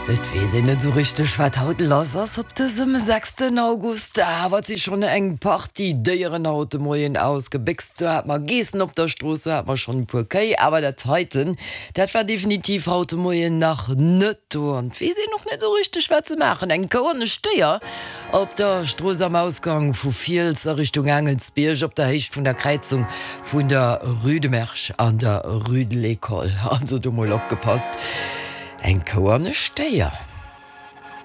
Et wie se net so richtig wat haut lass ass op de 6. August wat sie schon eng Party déieren haute Moien ausgebixt hat man Geessen op der Strosse hat man schon pukei, aber der Zeiten dat war definitiv haute Moien nach netto und wie se noch net so richtig wat ze machen eng kaone Steier op der Strosse am Ausgang vu Viels Richtung Engelsbierg op der Hecht vun der Kreizung vun der Rüdemersch an der Rüdelekol also du mal opgepasst. Eng kaone Steier.